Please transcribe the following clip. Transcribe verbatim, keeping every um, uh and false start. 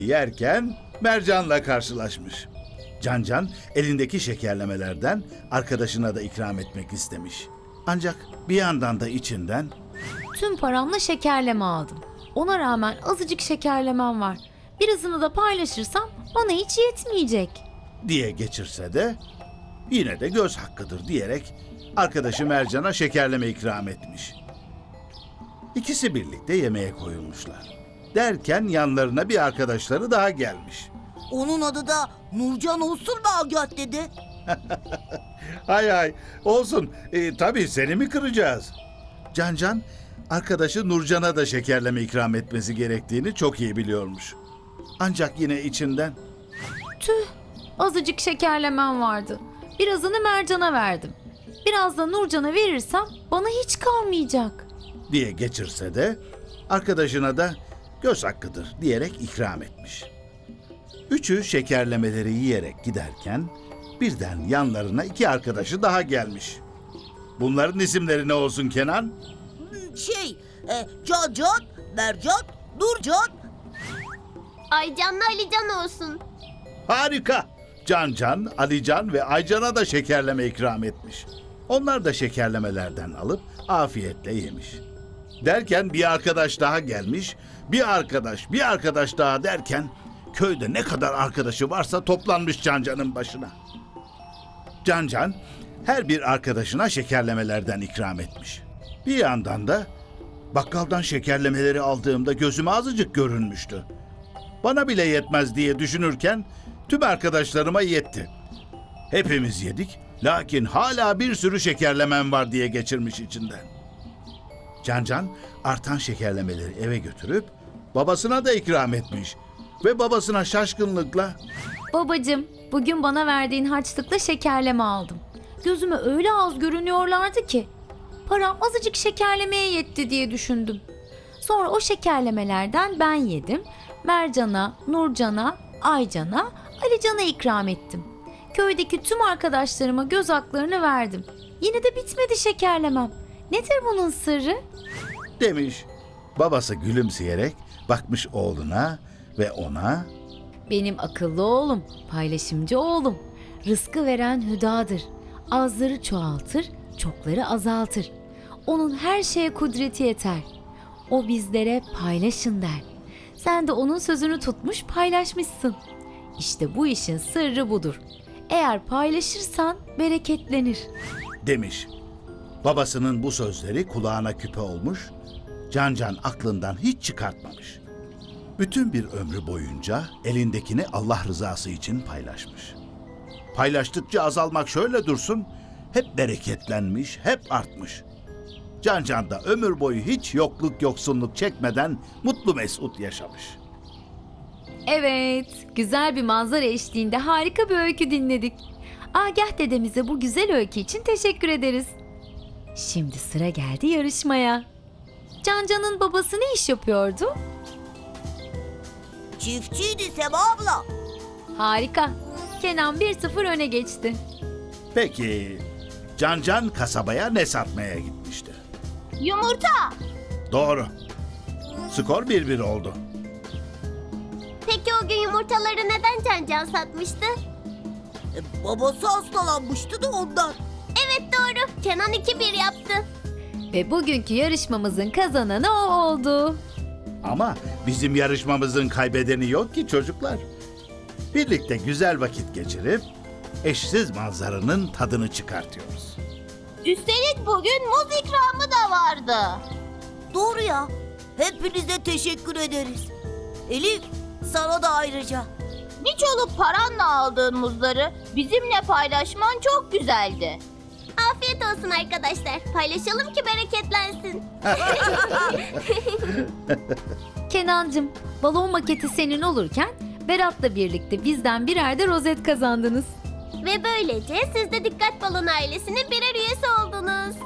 yerken Mercan'la karşılaşmış. Cancan elindeki şekerlemelerden arkadaşına da ikram etmek istemiş. Ancak bir yandan da içinden Tüm paramla şekerleme aldım. Ona rağmen azıcık şekerlemem var. Birazını da paylaşırsam bana hiç yetmeyecek diye geçirse de yine de göz hakkıdır diyerek arkadaşı Mercan'a şekerleme ikram etmiş. İkisi birlikte yemeğe koyulmuşlar. Derken yanlarına bir arkadaşları daha gelmiş. Onun adı da Nurcan olsun mu Agah dede? Hay hay olsun, e, tabii seni mi kıracağız? Cancan arkadaşı Nurcan'a da şekerleme ikram etmesi gerektiğini çok iyi biliyormuş. Ancak yine içinden Tüh, azıcık şekerlemem vardı. Birazını Mercan'a verdim. Biraz da Nurcan'a verirsem bana hiç kalmayacak diye geçirse de arkadaşına da göz hakkıdır diyerek ikram etmiş. Üçü şekerlemeleri yiyerek giderken birden yanlarına iki arkadaşı daha gelmiş. Bunların isimleri ne olsun Kenan? Şey, e, Cancan, Mercan, Nurcan. Aycan'la Alican olsun. Harika! Cancan, Alican ve Aycan'a da şekerleme ikram etmiş. Onlar da şekerlemelerden alıp afiyetle yemiş. Derken bir arkadaş daha gelmiş, bir arkadaş, bir arkadaş daha derken köyde ne kadar arkadaşı varsa toplanmış Cancan'ın başına. Cancan her bir arkadaşına şekerlemelerden ikram etmiş. Bir yandan da bakkaldan şekerlemeleri aldığımda gözüme azıcık görünmüştü. Bana bile yetmez diye düşünürken tüm arkadaşlarıma yetti. Hepimiz yedik, lakin hala bir sürü şekerlemem var diye geçirmiş içinden. Cancan artan şekerlemeleri eve götürüp babasına da ikram etmiş ve babasına şaşkınlıkla Babacığım, bugün bana verdiğin harçlıkla şekerleme aldım. Gözüme öyle az görünüyorlardı ki param azıcık şekerlemeye yetti diye düşündüm. Sonra o şekerlemelerden ben yedim. Mercan'a, Nurcan'a, Aycan'a, Alican'a ikram ettim. Köydeki tüm arkadaşlarıma göz haklarını verdim. Yine de bitmedi şekerlemem. Nedir bunun sırrı? demiş. Babası gülümseyerek bakmış oğluna ve ona Benim akıllı oğlum, paylaşımcı oğlum. Rızkı veren hüdadır. Azları çoğaltır, çokları azaltır. Onun her şeye kudreti yeter. O bizlere paylaşın der. Sen de onun sözünü tutmuş paylaşmışsın. İşte bu işin sırrı budur. Eğer paylaşırsan bereketlenir. demiş. Babasının bu sözleri kulağına küpe olmuş, Cancan aklından hiç çıkartmamış. Bütün bir ömrü boyunca elindekini Allah rızası için paylaşmış. Paylaştıkça azalmak şöyle dursun, hep bereketlenmiş, hep artmış. Cancan da ömür boyu hiç yokluk yoksunluk çekmeden mutlu mesut yaşamış. Evet, güzel bir manzara eşliğinde harika bir öykü dinledik. Agah dedemize bu güzel öykü için teşekkür ederiz. Şimdi sıra geldi yarışmaya. Cancan'ın babası ne iş yapıyordu? Çiftçiydi Sema abla. Harika. Kenan bir sıfır öne geçti. Peki, Cancan kasabaya ne satmaya gitmişti? Yumurta. Doğru. Skor bir bir oldu. Peki o gün yumurtaları neden Cancan satmıştı? E, babası hastalanmıştı da ondan. Evet doğru. Kenan iki bir yaptı. Ve bugünkü yarışmamızın kazananı o oldu. Ama bizim yarışmamızın kaybedeni yok ki çocuklar. Birlikte güzel vakit geçirip eşsiz manzaranın tadını çıkartıyoruz. Üstelik bugün muz ikramı da vardı. Doğru ya. Hepinize teşekkür ederiz. Elif, sana da ayrıca. Bir çoluk paranla aldığın muzları bizimle paylaşman çok güzeldi. Afiyet olsun arkadaşlar. Paylaşalım ki bereketlensin. Kenancığım, balon maketi senin olurken Berat'la birlikte bizden birer de rozet kazandınız. Ve böylece siz de Dikkat Balon ailesinin birer üyesi oldunuz.